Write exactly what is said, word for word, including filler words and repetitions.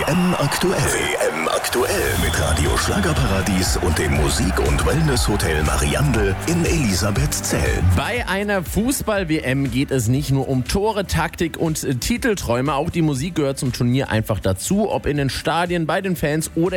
M aktuell. W M aktuell mit Radio Schlagerparadies und dem Musik- und Wellness-Hotel Mariandel in Elisabethzell. Bei einer Fußball-W M geht es nicht nur um Tore, Taktik und äh, Titelträume. Auch die Musik gehört zum Turnier einfach dazu. Ob in den Stadien, bei den Fans oder